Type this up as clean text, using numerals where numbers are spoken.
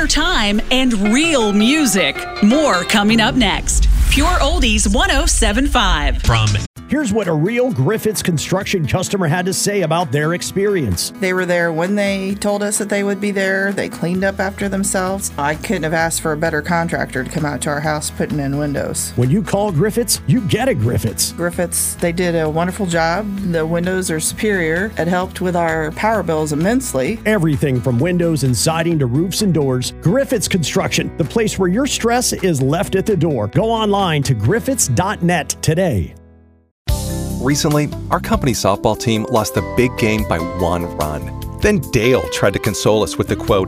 time, and real music. More coming up next. Pure Oldies 107.5. From Here's what a real Griffiths Construction customer had to say about their experience. They were there when they told us that they would be there. They cleaned up after themselves. I couldn't have asked for a better contractor to come out to our house putting in windows. When you call Griffiths, you get a Griffiths. Griffiths, they did a wonderful job. The windows are superior. It helped with our power bills immensely. Everything from windows and siding to roofs and doors. Griffiths Construction, the place where your stress is left at the door. Go online to griffiths.net today. Recently, our company softball team lost the big game by 1 run. Then Dale tried to console us with the quote,